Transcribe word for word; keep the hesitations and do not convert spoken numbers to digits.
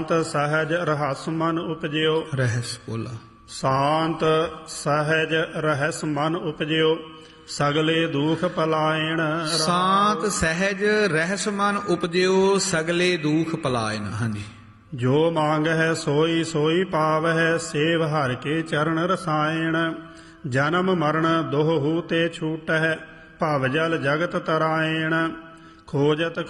ਸਹਿਜ ਰਹਸ ਮਨ ਉਪਜਿਓ। ਰਹਿਸ ਬੋਲਾ। ਸ਼ਾਂਤ ਸਹਿਜ ਰਹਿਸ ਮਨ ਉਪਜਿਓ, ਸਗਲੇ ਦੁਖ ਪਲਾਇਣ। ਸ਼ਾਂਤ ਸਹਿਜ ਰਹਿਸ ਮਨ ਉਪਜਿਓ, ਸਗਲੇ ਦੁਖ ਪਲਾਇਨ। ਹਾਂਜੀ। ਜੋ ਮੰਗ ਹੈ ਸੋਈ ਸੋਈ ਪਾਵਹਿ, ਸੇਵ ਹਰਿ ਕੇ ਚਰਨ ਰਸਾਇਣ। ਜਨਮ ਮਰਨ ਦੋਹੂ ਤੇ ਛੂਟਹਿ, ਭਵ ਜਲ ਜਗਤ ਤਰਾਇਣ। ਖੋਜਤ